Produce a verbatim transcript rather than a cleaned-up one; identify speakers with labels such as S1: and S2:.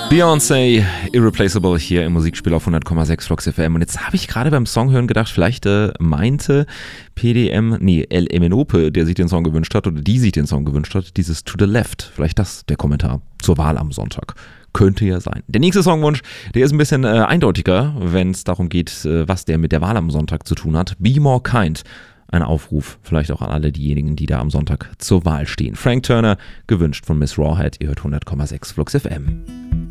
S1: Beyoncé, Irreplaceable hier im Musikspiel auf hundert Komma sechs Flux F M. Und jetzt habe ich gerade beim Songhören gedacht, vielleicht äh, meinte P D M, nee, El Emenope, der sich den Song gewünscht hat oder die sich den Song gewünscht hat, dieses To the Left. Vielleicht das der Kommentar zur Wahl am Sonntag. Könnte ja sein. Der nächste Songwunsch, der ist ein bisschen äh, eindeutiger, wenn es darum geht, äh, was der mit der Wahl am Sonntag zu tun hat. Be More Kind. Ein Aufruf, vielleicht auch an alle diejenigen, die da am Sonntag zur Wahl stehen. Frank Turner, gewünscht von Miss Rawhead. Ihr hört hundert Komma sechs Flux F M.